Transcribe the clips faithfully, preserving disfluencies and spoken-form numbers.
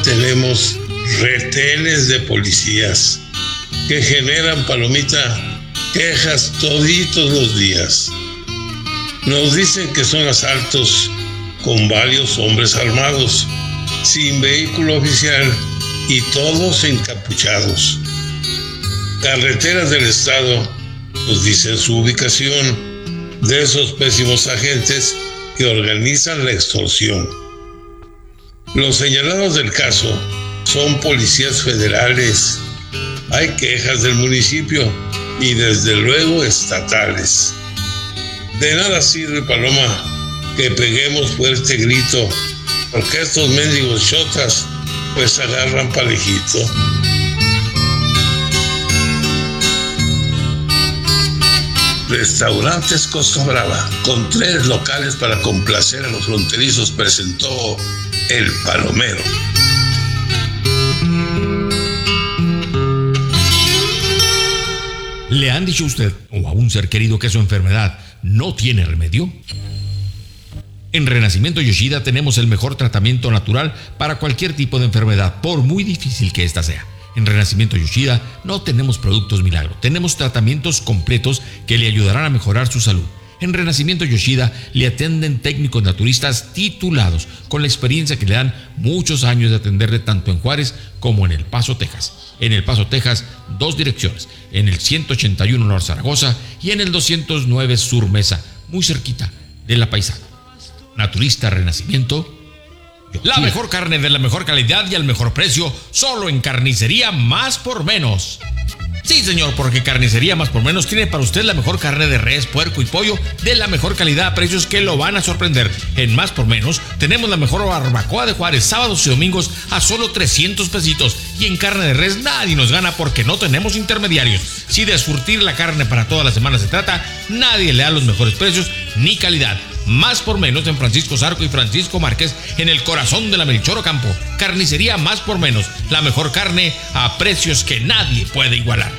tenemos retenes de policías que generan, Palomita, quejas toditos los días. Nos dicen que son asaltos con varios hombres armados, sin vehículo oficial y todos encapuchados. Carreteras del Estado nos dicen su ubicación de esos pésimos agentes que organizan la extorsión. Los señalados del caso son policías federales. Hay quejas del municipio y desde luego estatales. De nada sirve, Paloma, que peguemos fuerte grito, porque estos mendigos chotas pues agarran parejito. Restaurantes Costa Brava, con tres locales para complacer a los fronterizos, presentó El Palomero. ¿Le han dicho a usted o a un ser querido que su enfermedad no tiene remedio? En Renacimiento Yoshida tenemos el mejor tratamiento natural para cualquier tipo de enfermedad, por muy difícil que ésta sea. En Renacimiento Yoshida no tenemos productos milagro, tenemos tratamientos completos que le ayudarán a mejorar su salud. En Renacimiento Yoshida le atienden técnicos naturistas titulados con la experiencia que le dan muchos años de atenderle tanto en Juárez como en El Paso, Texas. En El Paso, Texas, dos direcciones, en el ciento ochenta y uno Norte Zaragoza y en el doscientos nueve Sur Mesa, muy cerquita de La Paisana. Naturista Renacimiento Yoshida. La mejor carne de la mejor calidad y al mejor precio, solo en Carnicería Más por Menos. Sí, señor, porque Carnicería Más por Menos tiene para usted la mejor carne de res, puerco y pollo de la mejor calidad a precios que lo van a sorprender. En Más por Menos tenemos la mejor barbacoa de Juárez, sábados y domingos a solo trescientos pesitos. Y en carne de res nadie nos gana porque no tenemos intermediarios. Si de surtir la carne para toda la semana se trata, nadie le da los mejores precios ni calidad. Más por Menos en Francisco Zarco y Francisco Márquez, en el corazón de la Melchor Ocampo. Carnicería Más por Menos, la mejor carne a precios que nadie puede igualar.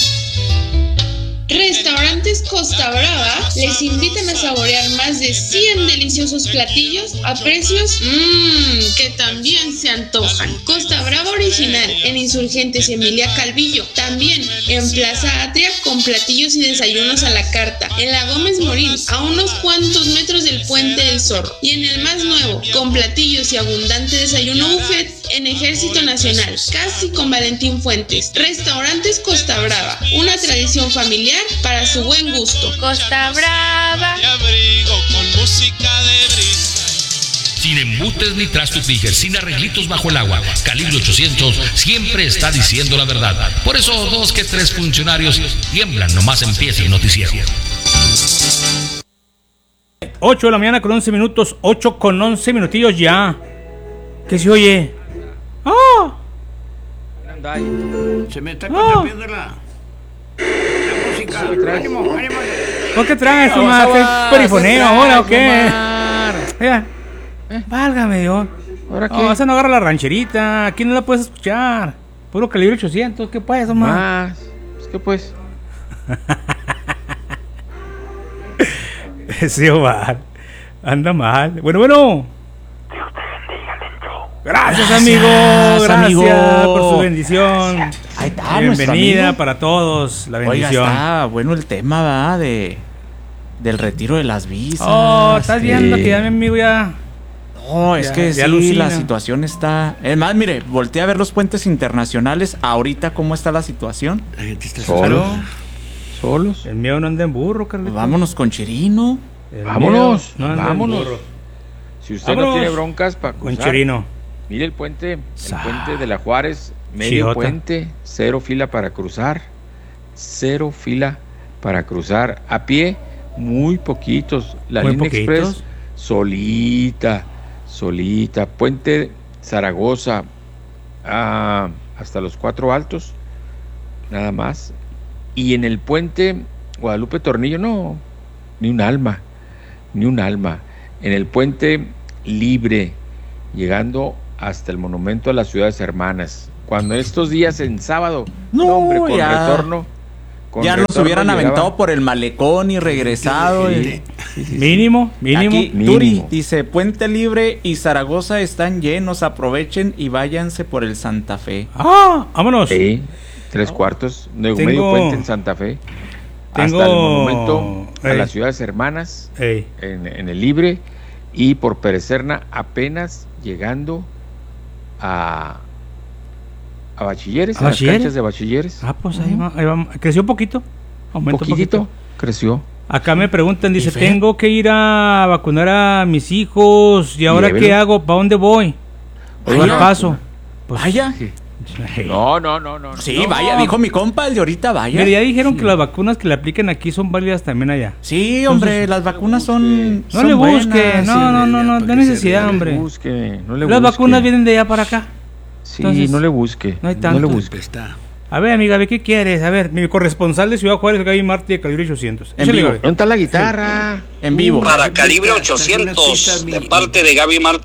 Restaurantes Costa Brava les invitan a saborear más de cien deliciosos platillos a precios mmm, que también se antojan. Costa Brava Original en Insurgentes Emilia Calvillo. También en Plaza Atria con platillos y desayunos a la carta. En la Gómez Morín, a unos cuantos metros del Puente del Zorro. Y en el más nuevo, con platillos y abundante desayuno buffet en Ejército Nacional, casi con Valentín Fuentes. Restaurantes Costa Brava, una tradición familiar para su buen gusto. Costa Brava. Sin embutes ni trastupijes, sin arreglitos bajo el agua. Calibre ochocientos siempre está diciendo la verdad. Por eso dos que tres funcionarios tiemblan nomás empieza el noticiero. ocho de la mañana con once minutos, ocho con once minutillos ya. ¿Qué se oye? ¡Ah! Se me está Ah. contrapiendo la, la música. Ánimo, ánimo. ¿Por qué traes, Vamos Omar? a ¿Qué ver, perifoneo ¿qué ahora o traes, qué? Omar? Mira, ¿Eh? válgame Dios. ¿Ahora qué? No, esa no agarra la rancherita. Aquí no la puedes escuchar. Puro calibre ochocientos. ¿Qué puedes, Omar? Más. Pues, ¿qué pues? Sí, Omar. Anda mal. Bueno, bueno. Gracias, Gracias, amigo. Gracias amigo. por su bendición. Ahí está, nuestro Bienvenida amigo. para todos. La Oiga, bendición. está bueno el tema, ¿verdad? De, del retiro de las visas. Oh, estás que- viendo que ya mi amigo ya. No, es Ya- que ya sí, alucina. la situación está... Es más, mire, volteé a ver los puentes internacionales. Ahorita, ¿cómo está la situación? Solo. Solos. El mío no anda en burro, Carlito. Vámonos con Chirino. El Vámonos, mío no anda en vámonos. burro. Si usted Vámonos. no tiene broncas para Con cruzar, Chirino. mire el puente, el Sa- puente de la Juárez, medio Chiota. puente, cero fila para cruzar, cero fila para cruzar a pie, muy poquitos. La Muy línea poquitos. Express solita, solita. Puente Zaragoza ah, hasta los Cuatro Altos, nada más. Y en el puente Guadalupe Tornillo, no, ni un alma, ni un alma. En el puente Libre, llegando hasta el monumento a las ciudades hermanas. Cuando estos días en sábado, No, hombre, con ya. retorno, Con ya nos retorno hubieran llegaba. aventado por el malecón y regresado. Sí, y- sí, sí, sí. Mínimo, mínimo. Aquí, Mínimo. Turi dice, Puente Libre y Zaragoza están llenos, aprovechen y váyanse por el Santa Fe. Ah, vámonos. Sí, tres cuartos, de Tengo- medio puente en Santa Fe. Tengo- Hasta el monumento a Ey. las ciudades hermanas Ey. en, en el Libre y por Perecerna apenas llegando a, a bachilleres, ¿A a, las bachilleres? canchas de bachilleres. Ah, pues ahí va, ahí va. Creció un poquito. Aumentó un Poquitito, poquito. creció. Acá me preguntan, dice, ¿Y Fer? tengo que ir a vacunar a mis hijos. ¿Y ahora Llévelo. qué hago? ¿Para dónde voy? Oye, ¿Cuál no. paso? Pues, Vaya. Sí. hey. No, no, no, no. Sí, no. vaya, dijo mi compa, el de ahorita, vaya. Mira, ya dijeron que las vacunas que le apliquen aquí son válidas también allá. Sí, hombre, las vacunas son. No son le busque, buenas, no, sí. no, no, no, no hay necesidad, No le hombre. busque, no le Las busque. vacunas vienen de allá para acá. Sí, entonces, no le busque. no hay No tanto. le busque. A ver, amiga, Gaby, ¿qué quieres? A ver, mi corresponsal de Ciudad Juárez, Gaby Martí, de Calibre ochocientos. En Échale, vivo. Gaby. ¿Dónde está la guitarra? En vivo. Para Calibre ochocientos, de parte de Gaby Martí.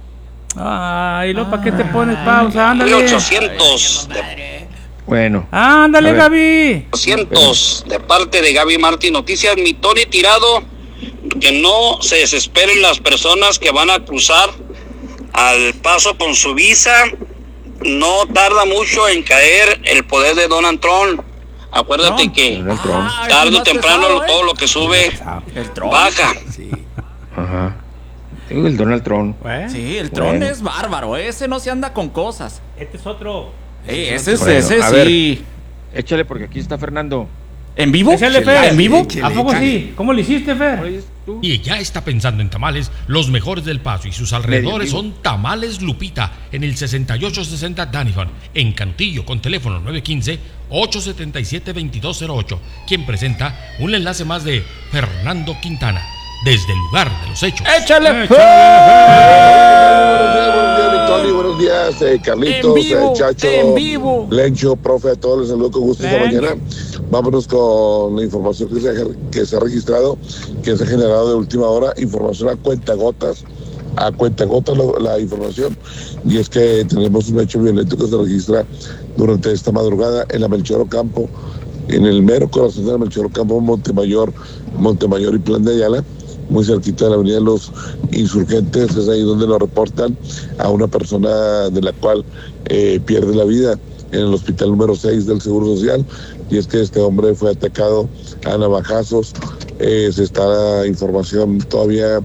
Ay, lo, ¿para qué te pones pausa? Calibre Ándale. ochocientos, de, Bueno, Ándale, A ver. Gaby. ochocientos, de parte de Gaby Martí. Noticias, mi Tony Tirado, que no se desesperen las personas que van a cruzar al paso con su visa. No tarda mucho en caer el poder de Donald Trump. Acuérdate No. que Donald Trump. Ah, eso tarde es o más temprano pesado, ¿eh? todo lo que sube El Tron. baja. Ajá. Tengo el Donald Trump. ¿Eh? Sí, el Tron Bueno. es bárbaro. Ese no se anda con cosas. Este es otro. Ey, ese es, Bueno, ese a ver. sí. Échale porque aquí está Fernando. ¿En vivo? Échale, Fer. ¿En vivo? ¿A poco sí? ¿Cómo le hiciste, Fer? Oye, tú. Y ya está pensando en tamales, los mejores del Paso y sus alrededores Medio son Tamales Lupita en el sesenta y ocho sesenta Danifan, en Cantillo, con teléfono nueve uno cinco, ocho siete siete, dos dos cero ocho, quien presenta un enlace más de Fernando Quintana, desde el lugar de los hechos. ¡Échale! Buenos días, buenos días, mi Tony, buenos días, eh, Carlitos, En vivo, eh, Chacho, en vivo. Lencho, profe, a todos les saludo con gusto esta Lencho. mañana. Vámonos con la información que se, ha, que se ha registrado, que se ha generado de última hora, información a cuentagotas, a cuentagotas la, la información, y es que tenemos un hecho violento que se registra durante esta madrugada en la Melchor Ocampo, en el mero corazón de la Melchor Ocampo, Montemayor, Montemayor y Plan de Ayala, muy cerquita de la avenida de los Insurgentes. Es ahí donde nos reportan a una persona de la cual eh, pierde la vida en el hospital número seis del Seguro Social, y es que este hombre fue atacado a navajazos. Eh, se está la información todavía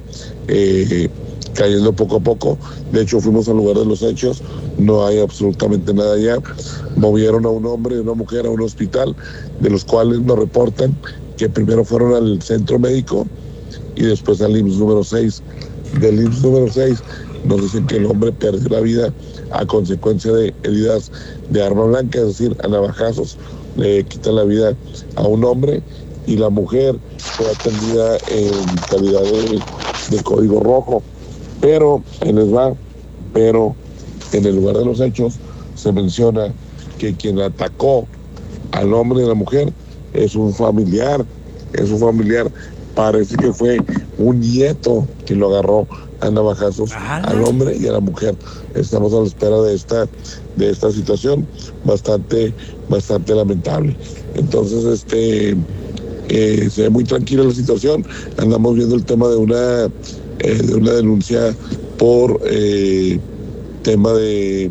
eh, cayendo poco a poco. De hecho, fuimos al lugar de los hechos, no hay absolutamente nada allá. Movieron a un hombre y una mujer a un hospital, de los cuales nos reportan que primero fueron al centro médico y después al I M S S número seis. Del I M S S número seis nos dicen que el hombre perdió la vida a consecuencia de heridas de arma blanca, es decir, a navajazos. Le quitan la vida a un hombre, y la mujer fue atendida en calidad de, de código rojo. Pero, ahí les va, pero en el lugar de los hechos se menciona que quien atacó al hombre y a la mujer es un familiar, es un familiar. Parece que fue un nieto que lo agarró a navajazos al hombre y a la mujer. Estamos a la espera de esta, de esta situación bastante, bastante lamentable. Entonces, este, eh, se ve muy tranquila la situación. Andamos viendo el tema de una, eh, de una denuncia por eh, tema de,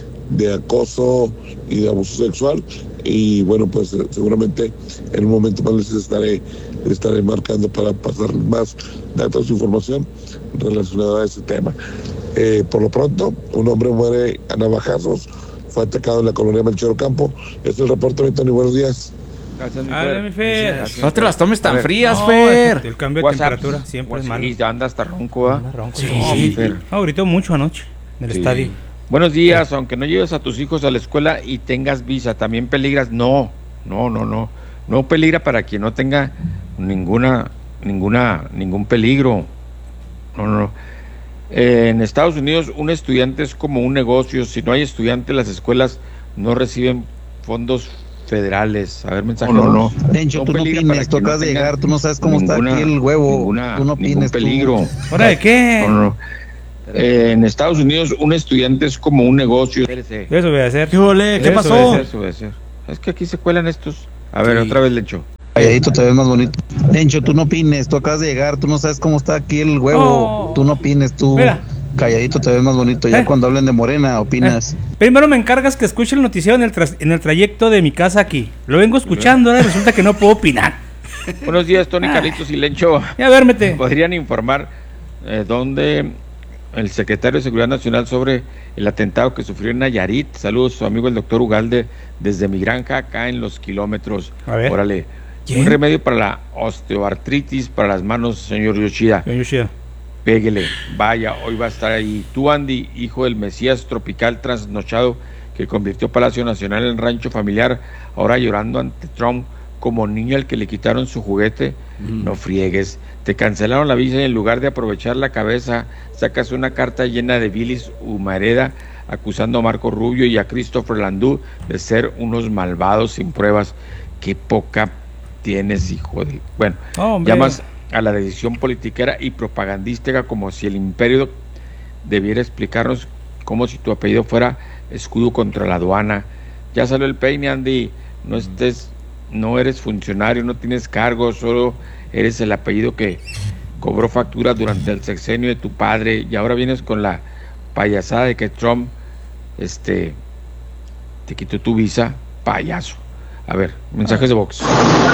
de acoso y de abuso sexual. Y bueno, pues seguramente en un momento más les estaré, les estaré marcando para pasar más datos e información relacionada a ese tema. Eh, por lo pronto, un hombre muere a navajazos, fue atacado en la colonia Melchor Ocampo. Este es el reporte, mi Tony, buenos días. Gracias, mi A ver, Fer. mi Fer. Gracias. No te las tomes A tan ver. frías, No, Fer. el cambio de WhatsApp. temperatura siempre es malo. Sí, ya anda hasta ronco, ¿ah? Anda ronco. Sí. No, mi Fer. No, gritó mucho anoche en el Sí. estadio. Buenos días, aunque no lleves a tus hijos a la escuela y tengas visa, también peligras. No, no, no, no. No peligra para quien no tenga ninguna, ninguna, ningún peligro. No, no, no. Eh, en Estados Unidos un estudiante es como un negocio. Si no hay estudiante, las escuelas no reciben fondos federales. A ver, mensaje. No, no, no. Tencho, No tú no peligra opines, para tú quien no acabas de tenga llegar, tú no sabes cómo está ninguna- aquí el huevo, ninguna- tú no ningún opines, tú. peligro. ¿Hora de qué? No, no, no. Eh, en Estados Unidos un estudiante es como un negocio. Eso voy a hacer. ¿Qué ole? ¿Qué Eso pasó? debe ser. Eso debe ser. Es que aquí se cuelan estos A ver, Sí. otra vez, Lencho. Calladito te ves más bonito. Lencho, tú no opines, tú acabas de llegar, tú no sabes cómo está aquí el huevo. Oh. Tú no opines, tú. Mira. Calladito te ves más bonito. Ya Eh. cuando hablen de Morena, opinas. Primero me encargas que escuche el noticiero en el, tras- en el trayecto de mi casa aquí. Lo vengo escuchando, ahora resulta que no puedo opinar. Buenos días, Tony, Carlitos y Lencho. Ya, vérmete. ¿Podrían informar eh, dónde el secretario de Seguridad Nacional sobre el atentado que sufrió en Nayarit? Saludos, su amigo el doctor Ugalde, desde mi granja, acá en Los Kilómetros. A ver. Órale. ¿Quién? Un remedio para la osteoartritis, para las manos, señor Yoshida. Señor Yoshida. Péguele, vaya, hoy va a estar ahí. Tú, Andy, hijo del Mesías tropical trasnochado que convirtió Palacio Nacional en rancho familiar, ahora llorando ante Trump como niño al que le quitaron su juguete. Mm. No friegues, te cancelaron la visa y en lugar de aprovechar la cabeza, sacas una carta llena de bilis humareda acusando a Marco Rubio y a Christopher Landú de ser unos malvados sin pruebas. Qué poca tienes, hijo de... Bueno, Hombre. llamas a la decisión politiquera y propagandística como si el imperio debiera explicarnos como si tu apellido fuera escudo contra la aduana. Ya salió el peine, Andy. No estés, no eres funcionario, no tienes cargo, solo eres el apellido que cobró factura durante el sexenio de tu padre y ahora vienes con la payasada de que Trump este te quitó tu visa, payaso. A ver, mensajes de Vox.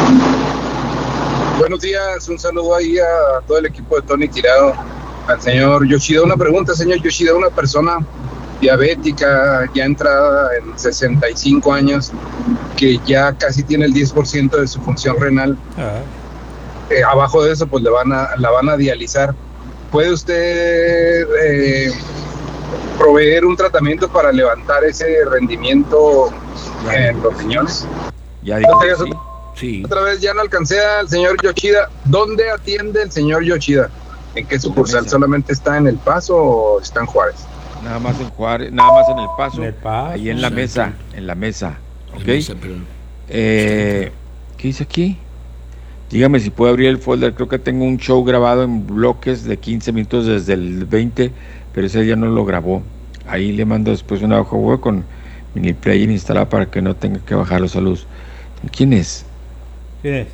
Buenos días, un saludo ahí a todo el equipo de Tony Tirado, al señor Yoshida. Una pregunta, señor Yoshida, una persona diabética ya entrada en sesenta y cinco años, que ya casi tiene el diez por ciento de su función renal, Ah. eh, abajo de eso pues le van a, la van a dializar. ¿Puede usted eh, proveer un tratamiento para levantar ese rendimiento en los riñones? Ya digo, Otra vez, sí. Sí. otra vez ya no alcancé al señor Yoshida. ¿Dónde atiende el señor Yoshida? ¿En qué sucursal? ¿Solamente está en El Paso o está en Juárez? Nada más en Juárez, nada más en El Paso, En El Paso, ahí en la exacto. mesa, en la mesa, ¿ok? No sé, pero- Eh, ¿qué dice aquí? Dígame si puedo abrir el folder. Creo que tengo un show grabado en bloques de quince minutos desde el veinte, pero ese día no lo grabó. Ahí le mando después una hoja web con mini player instalada para que no tenga que bajar los saludos. ¿Quién es? ¿Quién es?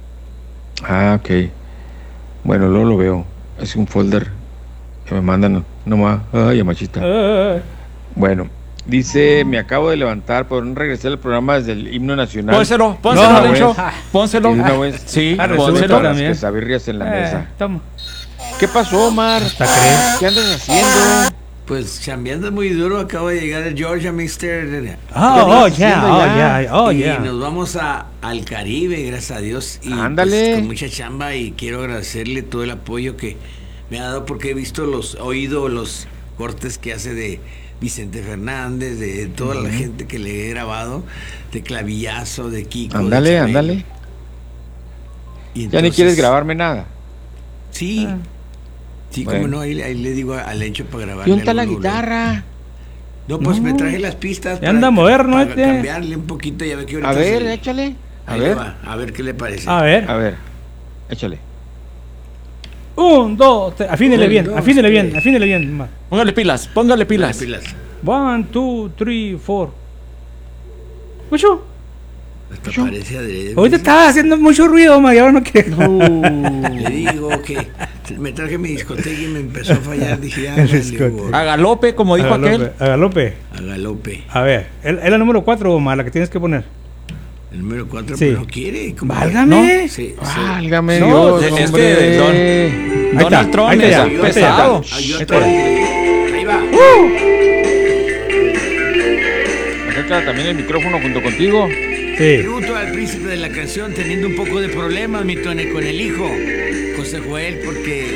Ah, ok. Bueno, luego lo veo. Es un folder que me mandan nomás. Ay, machita. Ah. Bueno, dice, me acabo de levantar por no regresar al programa desde el himno nacional. Pónselo, pónselo, No, Lencho. pues. Pónselo. Y de una vez, Sí, Ah, resulta pónselo. las también. quesabirrias en la Eh, mesa. toma. ¿Qué pasó, Omar? ¿Hasta crees? ¿Qué andas haciendo? Pues chambeando muy duro, acaba de llegar el Georgia mister Ah, oh, andas ya, haciendo oh, ya? ya, oh, y ya. nos vamos a, al Caribe, gracias a Dios. Y Ándale. pues, con mucha chamba, y quiero agradecerle todo el apoyo que me ha dado, porque he visto los, oído los cortes que hace de Vicente Fernández, de toda la gente que le he grabado, de Clavillazo, de Kiko. de Ándale, Chabelo. ándale. Y Ya ni entonces- quieres grabarme nada. Sí. Sí, Bueno. como no, ahí, ahí le digo a, a Lencho para grabar. ¿Y dónde está la guitarra? No, pues No. me traje las pistas. Ya anda moderno para este. cambiarle un poquito y a ver qué ahorita A ver, se- échale. A ahí le ver, va, a ver qué le parece. A ver. a ver, échale. Un, dos, tres. Afínele Un, bien, dos, afínele bien, tres. afínele bien. ma. Póngale pilas, póngale pilas. Pilas. One, two, three, four. ¿Mucho? Hasta parece adrede. Ahorita estaba haciendo mucho ruido, ma, y ahora no quiere. Le digo que me traje mi discoteca y me empezó a fallar. Dije, ya, El vale, discoteca. gorro. A galope, como dijo A aquel. galope, a galope. A galope. A ver, es es la número cuatro, ma, la que tienes que poner. El número cuatro, Sí. pero no quiere. ¿cómo que? Válgame. Sí, sí. Válgame No, Dios, es hombre. que Don- Ahí está, Donald Trump ahí está es ya, ahí está ya. pesado. Ay, yo Ahí estoy- Ahí va. Acércala también el micrófono junto contigo. Sí. Tributo al príncipe de la canción, teniendo un poco de problemas, mi Tony, con el hijo, José Joel, porque